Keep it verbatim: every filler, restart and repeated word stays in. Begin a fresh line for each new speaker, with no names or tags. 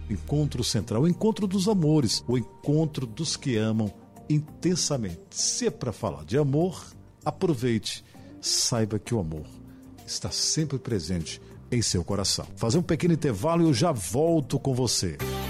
Encontro Central, o encontro dos amores, o encontro dos que amam intensamente. Se é para falar de amor, aproveite, saiba que o amor está sempre presente em seu coração. Fazer um pequeno intervalo e eu já volto com você.